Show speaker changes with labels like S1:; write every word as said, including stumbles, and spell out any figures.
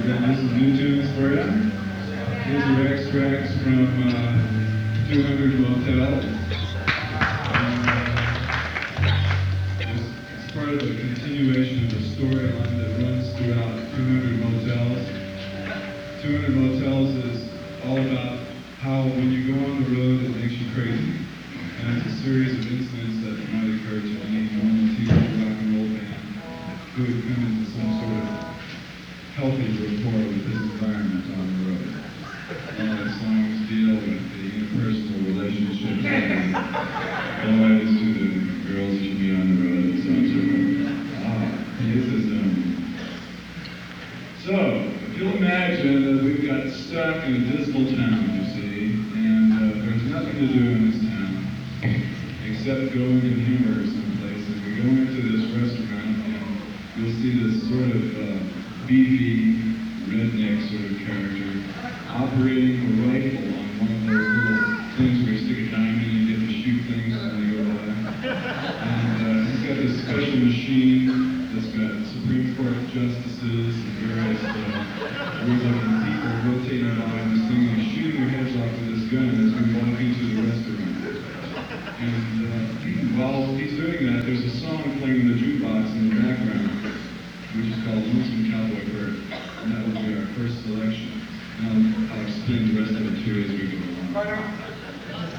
S1: This is new tunes for you. These are extracts from uh, two hundred Motels. And, uh, it's part of a continuation of the storyline that runs throughout two hundred Motels. two hundred Motels is all about how when you go on the road it makes you crazy. And it's a series of incidents that might occur to any normal teenage rock and roll band who would come into some sort of healthy rapport with this environment on the road. All the songs deal with the interpersonal relationships of the boys to the girls that you meet on the road and so on and so forth. Ah, this is, um... So, if you'll imagine that we've got stuck in a dismal town, you see, and uh, there's nothing to do in this town except go and humor someplace. And we go into this restaurant and you'll see this sort of uh, beefy, redneck sort of character operating a rifle on one of those little things where you stick a dime in and you get to shoot things when they go by. And uh, he's got this special machine that's got Supreme Court justices and various uh, weird-looking people rotating by this thing, and he's shooting their heads off with this gun as we walk into the restaurant. And uh, while he's doing that, there's a song playing in the jukebox in the background, which is called Lonesome Cowboy Bird, and that will be our first selection. Now, I'll explain the rest of it too as we go along.